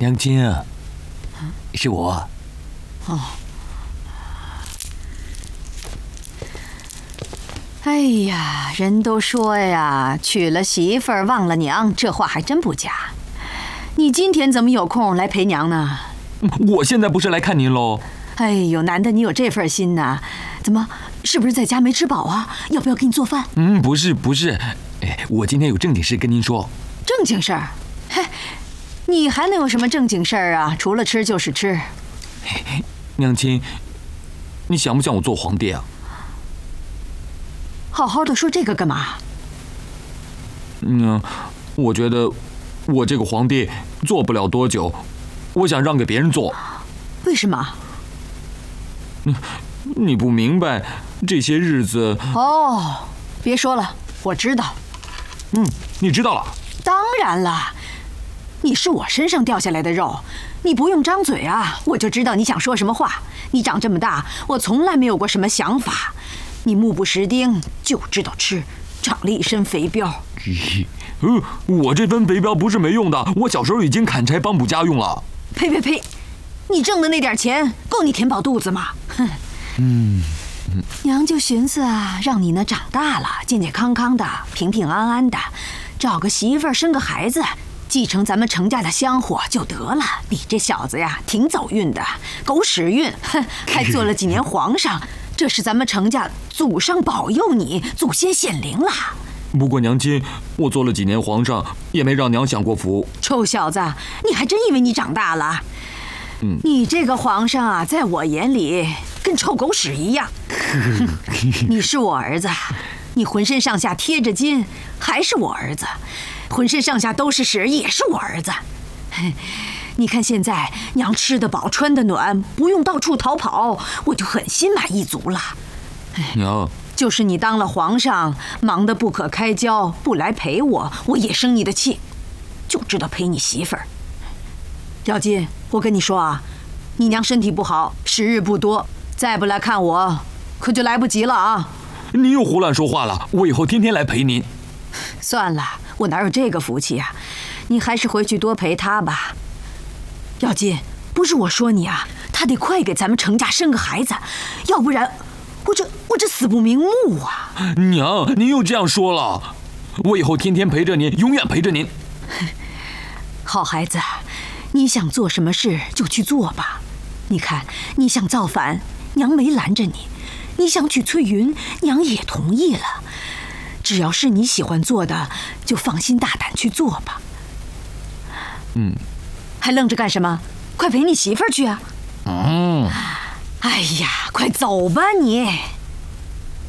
娘亲啊，是我。 哦。哎呀，人都说呀，娶了媳妇儿忘了娘，这话还真不假。你今天怎么有空来陪娘呢？ 我现在不是来看您喽。 哎呦，难得你有这份心呐！怎么，是不是在家没吃饱啊？要不要给你做饭？ 不是，我今天有正经事跟您说。 正经事儿？嘿，你还能有什么正经事儿啊？除了吃就是吃。 娘亲，你想不想我做皇帝啊？ 好好的说这个干嘛？ 我觉得我这个皇帝做不了多久，我想让给别人做。 为什么？ 你不明白，这些日子…… 哦，别说了，我知道。 你知道了？ 当然了，你是我身上掉下来的肉，你不用张嘴啊，我就知道你想说什么话。你长这么大，我从来没有过什么想法。你目不识丁，就知道吃，长了一身肥膘。 我这分肥膘不是没用的，我小时候已经砍柴帮补家用了。 呸！你挣的那点钱够你填饱肚子吗？哼。娘就寻思啊，让你呢长大了，健健康康的，平平安安的，找个媳妇儿，生个孩子，继承咱们程家的香火就得了。你这小子呀，挺走运的，狗屎运，哼，还做了几年皇上，这是咱们程家祖上保佑你，祖先显灵了。 不过娘亲，我做了几年皇上，也没让娘享过福。 臭小子，你还真以为你长大了？你这个皇上啊，在我眼里跟臭狗屎一样。你是我儿子，你浑身上下贴着筋，还是我儿子；浑身上下都是屎，也是我儿子。你看现在娘吃得饱，穿得暖，不用到处逃跑，我就很心满意足了。 娘， 就是你当了皇上，忙得不可开交，不来陪我，我也生你的气，就知道陪你媳妇儿。小金，我跟你说啊，你娘身体不好，时日不多，再不来看我，可就来不及了啊！ 你又胡乱说话了，我以后天天来陪您。 算了，我哪有这个福气啊？你还是回去多陪她吧。耀金，不是我说你啊，她得快给咱们程家生个孩子，要不然我这死不瞑目啊！ 娘，您又这样说了，我以后天天陪着您，永远陪着您。 好孩子，你想做什么事就去做吧。你看，你想造反，娘没拦着你；你想娶翠云，娘也同意了。只要是你喜欢做的，就放心大胆去做吧。还愣着干什么？快陪你媳妇儿去啊！哎呀，快走吧你！